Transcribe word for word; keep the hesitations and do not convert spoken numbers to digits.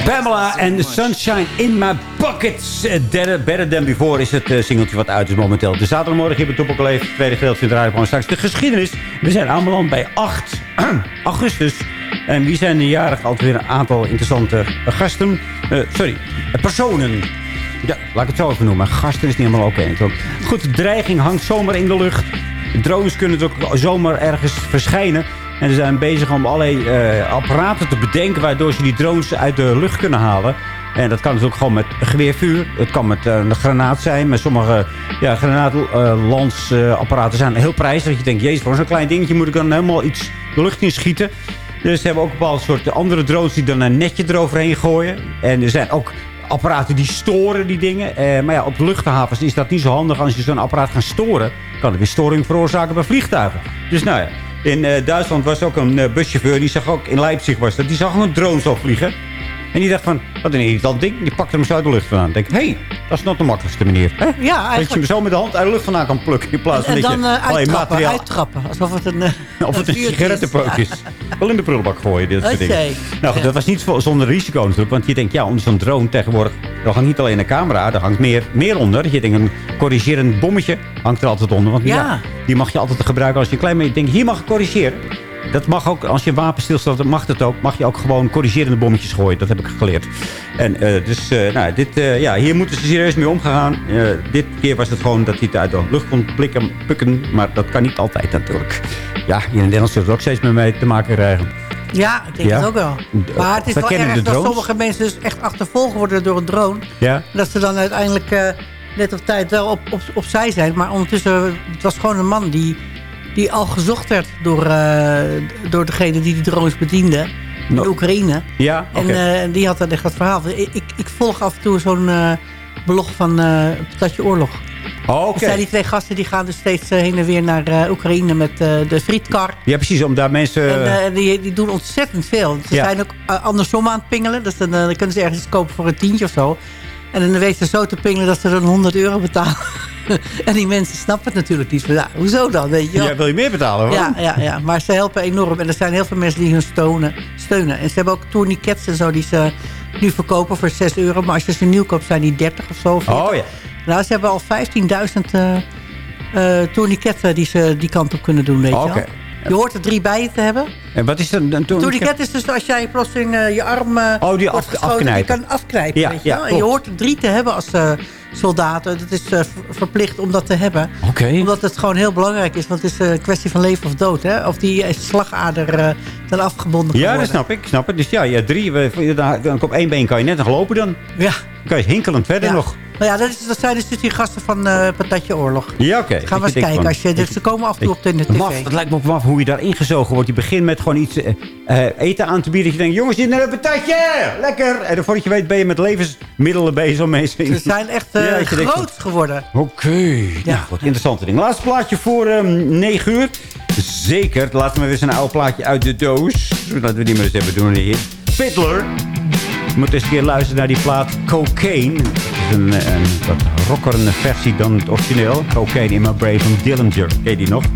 Pamela en Sunshine in My Pockets. Uh, Better Than Before is het uh, singeltje wat uit is momenteel. De zaterdagmorgen hier bij Toppel Leef. Tweede gedeelte vindt eruit gewoon straks de geschiedenis. We zijn aanbeland bij acht augustus. En wie zijn de jarig? Altijd weer een aantal interessante gasten. Uh, sorry, personen. Ja, laat ik het zo even noemen. Gasten is niet helemaal oké. Okay. Goed, de dreiging hangt zomaar in de lucht. Drones kunnen ook zomaar ergens verschijnen. En ze zijn bezig om allerlei uh, apparaten te bedenken... waardoor ze die drones uit de lucht kunnen halen. En dat kan dus ook gewoon met geweervuur. Het kan met uh, een granaat zijn. Met sommige ja, granaatlandsapparaten uh, zijn heel prijzig. Dat je denkt, jezus, voor zo'n klein dingetje moet ik dan helemaal iets de lucht in schieten. Dus ze hebben ook een bepaald soort andere drones die dan een netje eroverheen gooien. En er zijn ook apparaten die storen die dingen. Uh, maar ja, op luchthavens is dat niet zo handig. Als je zo'n apparaat gaat storen, kan het weer storing veroorzaken bij vliegtuigen. Dus nou ja. In uh, Duitsland was ook een uh, buschauffeur. Die zag ook, in Leipzig was dat. Die zag ook een drone zo vliegen. En die dacht van, wat een irritant ding. Die pakte hem zo uit de lucht vandaan. Denk, hé, hey, dat is nog de makkelijkste manier. Hè? Ja, eigenlijk. Dat je hem zo met de hand uit de lucht vandaan kan plukken. In plaats van en, en dat dan je uh, uittrappen, materiaal... uittrappen. Alsof het een uh, Of het een, een sigarettenpeuk is. Wel in de prullenbak gooien, dit soort dingen. Nou goed, ja. Dat was niet zonder risico natuurlijk. Want je denkt, ja, onder zo'n drone tegenwoordig... er hangt niet alleen een camera, er hangt meer, meer onder. Je denkt, een corrigerend bommetje hangt er altijd onder. Want ja. Ja, die mag je altijd gebruiken als je een klein beetje denkt... hier mag ik corrigeren. Dat mag ook, als je een wapen stilstaat, mag dat ook. Mag je ook gewoon corrigerende bommetjes gooien. Dat heb ik geleerd. En uh, dus, uh, nou, dit, uh, ja, hier moeten ze serieus mee omgaan. Uh, dit keer was het gewoon dat hij het uit de lucht kon blikken, pukken. Maar dat kan niet altijd natuurlijk. Ja, in Nederland zullen we er ook steeds meer mee te maken krijgen. Ja, ik denk ja. het ook wel. Maar het is wel erg dat sommige mensen dus echt achtervolgen worden door een drone. Ja. Dat ze dan uiteindelijk uh, net op tijd wel op, op, opzij zijn. Maar ondertussen, het was gewoon een man die... die al gezocht werd door, uh, door degene die die drones bediende. In no. Oekraïne. Ja, oké. Okay. En uh, die had dan echt dat verhaal. Ik, ik, ik volg af en toe zo'n uh, blog van uh, Patatje Oorlog. Oh, oké. Okay. Dus die twee gasten die gaan dus steeds uh, heen en weer naar uh, Oekraïne met uh, de frietkar. Ja, precies. Om daar mensen... En uh, die, die doen ontzettend veel. Ze ja. zijn ook uh, andersom aan het pingelen. Dus dan, uh, dan kunnen ze ergens iets kopen voor een tientje of zo. En dan weten ze zo te pingelen dat ze dan honderd euro betalen. En die mensen snappen het natuurlijk niet. Ja, hoezo dan? Weet je wel? Jij wil je meer betalen, hoor. Ja, ja, ja, maar ze helpen enorm. En er zijn heel veel mensen die hun steunen. steunen. En ze hebben ook tourniquets en zo die ze nu verkopen voor zes euro. Maar als je ze nieuw koopt, zijn die dertig of zo. veertig. Oh ja. Nou, ze hebben al vijftienduizend uh, uh, tourniquetten die ze die kant op kunnen doen, weet je okay. wel. Je hoort er drie bij te hebben. En wat is een tourniquet? Tourniquet is dus als jij plotseling uh, je arm uh, oh, die wordt af, geschoten, afknijpen. die kan afknijpen. Ja, weet je ja, wel? En je hoort er drie te hebben als uh, soldaten. Dat is uh, verplicht om dat te hebben. Okay. Omdat het gewoon heel belangrijk is. Want het is een kwestie van leven of dood. Hè? Of die slagader uh, dan afgebonden kan ja, worden. Dat snap ik. Snap het. Dus ja, ja drie. Dan op één been kan je net nog lopen dan. Ja. Dan kan je hinkelend verder ja. nog. Nou ja, dat, is, dat zijn dus die gasten van uh, Patatje Oorlog. Ja, oké. Okay. Ga maar eens kijken. Van, als je, dus ze komen af en toe op de tv. Maf, het lijkt me ook maf hoe je daar ingezogen wordt. Je begint met gewoon iets uh, uh, eten aan te bieden. Dat je denkt, jongens, dit is een patatje! Lekker! En voordat je weet ben je met levensmiddelen bezig om mensen. Ze zijn echt uh, ja, groot denkt, geworden. Oké. Okay. Ja, nou, wat interessante ding. Laatste plaatje voor um, negen uur. Zeker. Laten we weer eens een oude plaatje uit de doos. Laten we die maar eens even doen hier. Fiddler. Je moet eens een keer luisteren naar die plaat Cocaine. Het is een, een wat rockerende versie dan het origineel. Cocaine in My Brain van Dillinger. Ken je die nog?